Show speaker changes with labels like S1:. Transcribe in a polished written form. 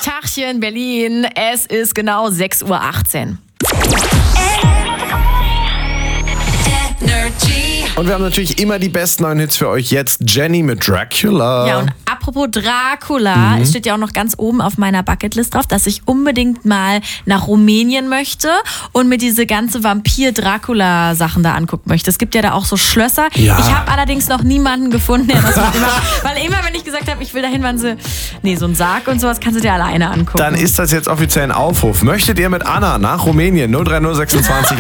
S1: Tachchen, Berlin. Es ist genau 6:18 Uhr.
S2: Und wir haben natürlich immer die besten neuen Hits für euch. Jetzt Jenny mit Dracula.
S1: Ja, und apropos Dracula, es steht ja auch noch ganz oben auf meiner Bucketlist drauf, dass ich unbedingt mal nach Rumänien möchte und mir diese ganze Vampir-Dracula-Sachen da angucken möchte. Es gibt ja da auch so Schlösser.
S2: Ja.
S1: Ich habe allerdings noch niemanden gefunden, der das mit mir macht. Weil immer, wenn ich gesagt habe, ich will dahin, waren sie, nee, so ein Sarg und sowas kannst du dir alleine angucken.
S2: Dann ist das jetzt offiziell ein Aufruf. Möchtet ihr mit Anna nach Rumänien? 03026